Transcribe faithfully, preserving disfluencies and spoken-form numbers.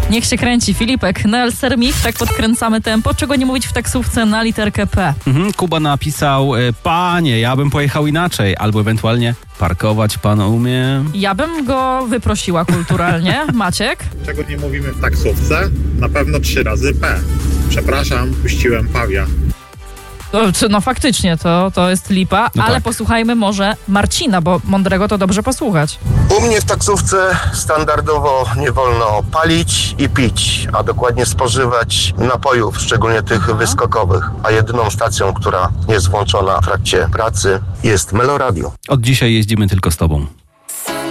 Niech się kręci Filipek. Nel Sermich, tak podkręcamy tempo. Czego nie mówić w taksówce na literkę P? Mhm, Kuba napisał, panie, ja bym pojechał inaczej, albo ewentualnie parkować pan umie. Ja bym go wyprosiła kulturalnie. Maciek? Czego nie mówimy w taksówce? Na pewno trzy razy P. Przepraszam, puściłem pawia. No, no faktycznie, to, to jest lipa, no ale tak. Posłuchajmy może Marcina, bo mądrego to dobrze posłuchać. U mnie w taksówce standardowo nie wolno palić i pić, a dokładnie spożywać napojów, szczególnie tych wyskokowych. A jedyną stacją, która jest włączona w trakcie pracy, jest Meloradio. Od dzisiaj jeździmy tylko z tobą.